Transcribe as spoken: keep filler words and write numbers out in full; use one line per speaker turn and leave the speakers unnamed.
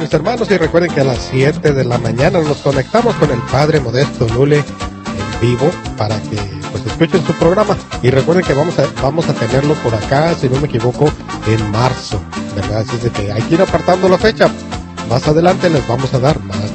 mis hermanos, y recuerden que a las siete de la mañana nos conectamos con el Padre Modesto Lule en vivo para que pues escuchen su programa. Y recuerden que vamos a, vamos a tenerlo por acá, si no me equivoco, en marzo, ¿verdad? Así es de que hay que ir apartando la fecha. Más adelante les vamos a dar más